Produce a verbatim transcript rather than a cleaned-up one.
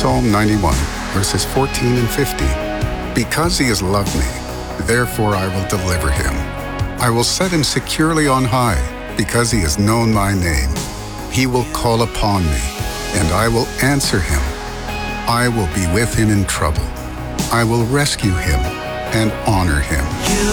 Psalm ninety-one, verses fourteen and fifteen. Because he has loved me, therefore I will deliver him. I will set him securely on high, because he has known my name. He will call upon me, and I will answer him. I will be with him in trouble. I will rescue him and honor him. You